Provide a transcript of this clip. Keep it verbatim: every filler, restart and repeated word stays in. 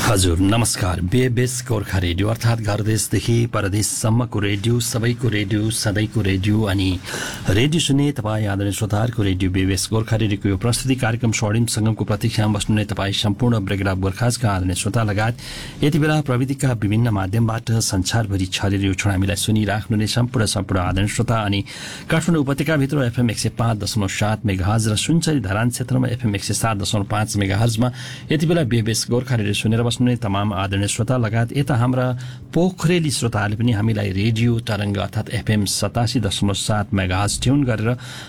हजुर नमस्कार। बेबेस गोर्खा रेडियो अर्थात् घरदेशदेखि परदेशसम्मको रेडियो, सबैको रेडियो, सधैँको रेडियो अनि रेडियो सुन्ने तपाईँ आदरणीय श्रोताहरूको रेडियो बेबेस गोर्खा रेडियोको यो प्रस्तुति कार्यक्रम स्वर्णिम सङ्गमको प्रतीक्षामा बस्नुहुने तपाईँ सम्पूर्ण ब्रेगड अफ गोर्खाजका आदरणीय श्रोता लगायत यति बेला प्रविधिका विभिन्न माध्यमबाट संसारभरि छरेर यो क्षण हामीलाई सुनिराख्नुहुने सम्पूर्ण सम्पूर्ण आदरणीय श्रोता अनि काठमाडौँ उपत्यकाभित्र एफएम एक सय पाँच दशमलव सात मेगाहर्ज र सुनचरी धरान क्षेत्रमा एफएम एक सय सात दशमलव पाँच मेगाहर्जमा यति बेला बेबेस गोर्खा रेडियो सुनेर बस्नुहुने तमाम आदरणीय श्रोता लगायत यता हाम्रा पोखरेली श्रोताहरूले पनि हामीलाई रेडियो तरङ्ग अर्थात् एफएम सतासी दशमलव सात मेगाहर्ज ट्युन गरेर